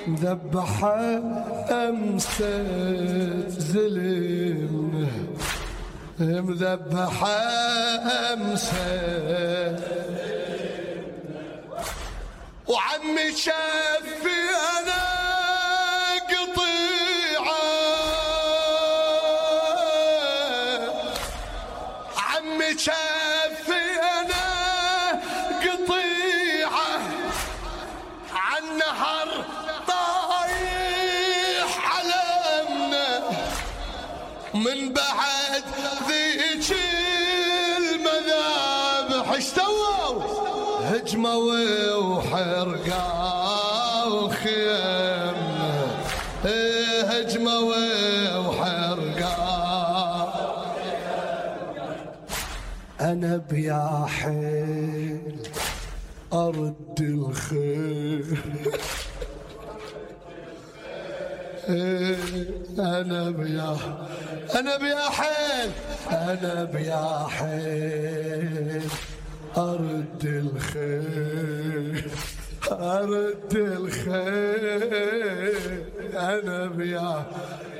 مذبحة أمست زلم، مذبحة أمست، وعمي شافي أنا قطيعة، عمي شافي أنا قطيعة، عالنهر طايح علمنا، من بعد ذيك المذابح اشتووا هجموا وحرقوا خيمنا، هجموا وحرقوا. أنا بيا حيل أرد الخير، أنا بيا حيل، أنا بيا حيل أرد الخير، أرد الخير، أنا بيا